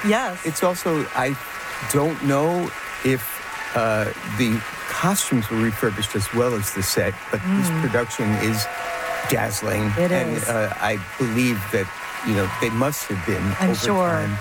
Yes. It's also, I don't know if the costumes were refurbished as well as the set, but this production is dazzling. It and, is. I believe that, they must have been I'm over sure. time.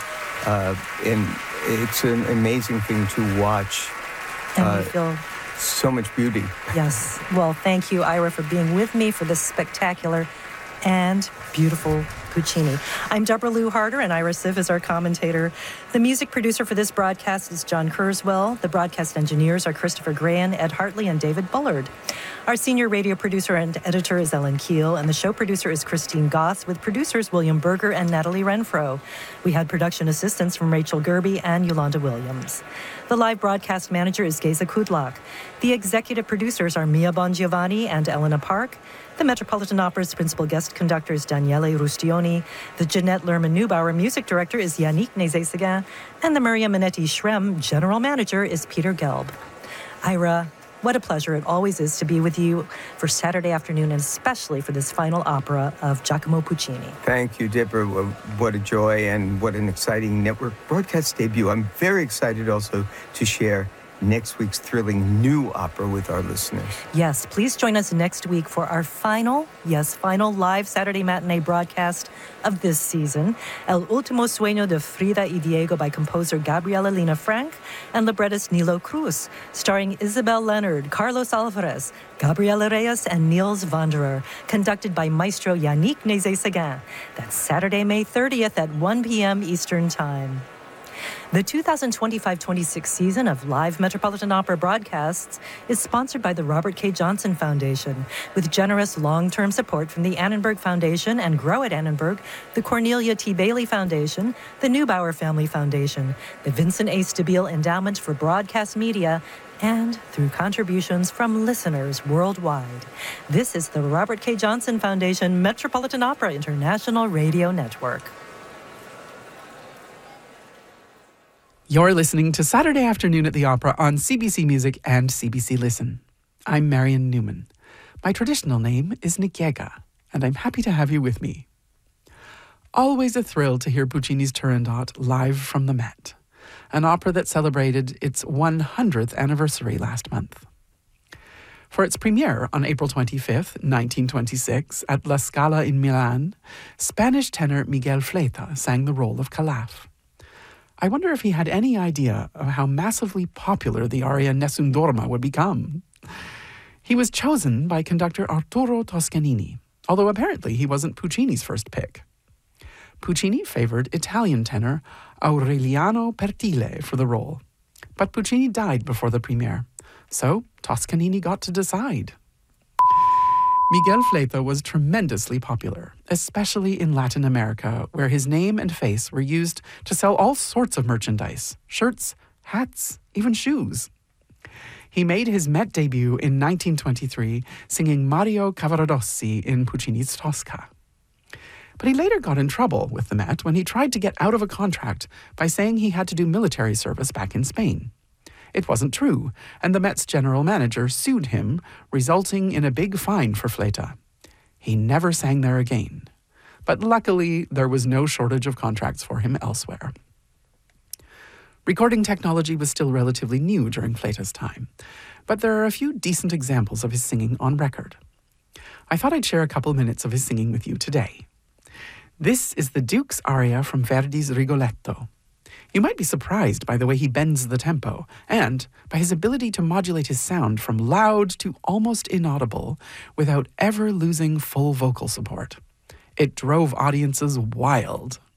And it's an amazing thing to watch. And we feel... So much beauty. Yes. Well, thank you, Ira, for being with me for this spectacular and beautiful Puccini. I'm Deborah Lou Harder, and Ira Siv is our commentator. The music producer for this broadcast is John Kurzweil. The broadcast engineers are Christopher Grahan, Ed Hartley, and David Bullard. Our senior radio producer and editor is Ellen Keel, and the show producer is Christine Goss, with producers William Berger and Natalie Renfro. We had production assistance from Rachel Gerby and Yolanda Williams. The live broadcast manager is Geza Kudlak. The executive producers are Mia Bongiovanni and Elena Park. The Metropolitan Opera's principal guest conductor is Daniele Rustioni. The Jeanette Lerman-Neubauer music director is Yannick Nézet-Séguin. And the Maria Minetti Schrem general manager is Peter Gelb. Ira, what a pleasure it always is to be with you for Saturday afternoon, and especially for this final opera of Giacomo Puccini. Thank you, Deborah. What a joy and what an exciting network broadcast debut. I'm very excited also to share next week's thrilling new opera with our listeners. Yes, please join us next week for our final live Saturday matinee broadcast of this season, El Último Sueño de Frida y Diego by composer Gabriela Lina Frank and librettist Nilo Cruz, starring Isabel Leonard, Carlos Alvarez, Gabriela Reyes, and Niels Wanderer, conducted by Maestro Yannick Nézet-Séguin. That's Saturday, May 30th at 1 p.m. Eastern Time. The 2025-26 season of live Metropolitan Opera broadcasts is sponsored by the Robert K. Johnson Foundation, with generous long-term support from the Annenberg Foundation and Grow at Annenberg, the Cornelia T. Bailey Foundation, the Neubauer Family Foundation, the Vincent A. Stabile Endowment for Broadcast Media, and through contributions from listeners worldwide. This is the Robert K. Johnson Foundation Metropolitan Opera International Radio Network. You're listening to Saturday Afternoon at the Opera on CBC Music and CBC Listen. I'm Marion Newman. My traditional name is Nikiega, and I'm happy to have you with me. Always a thrill to hear Puccini's Turandot live from the Met, an opera that celebrated its 100th anniversary last month. For its premiere on April 25th, 1926, at La Scala in Milan, Spanish tenor Miguel Fleta sang the role of Calaf. I wonder if he had any idea of how massively popular the aria Nessun Dorma would become. He was chosen by conductor Arturo Toscanini, although apparently he wasn't Puccini's first pick. Puccini favored Italian tenor Aureliano Pertile for the role, but Puccini died before the premiere, so Toscanini got to decide. Miguel Fleta was tremendously popular, especially in Latin America, where his name and face were used to sell all sorts of merchandise, shirts, hats, even shoes. He made his Met debut in 1923, singing Mario Cavaradossi in Puccini's Tosca. But he later got in trouble with the Met when he tried to get out of a contract by saying he had to do military service back in Spain. It wasn't true, and the Met's general manager sued him, resulting in a big fine for Fleta. He never sang there again. But luckily, there was no shortage of contracts for him elsewhere. Recording technology was still relatively new during Fleta's time, but there are a few decent examples of his singing on record. I thought I'd share a couple minutes of his singing with you today. This is the Duke's aria from Verdi's Rigoletto. You might be surprised by the way he bends the tempo and by his ability to modulate his sound from loud to almost inaudible without ever losing full vocal support. It drove audiences wild.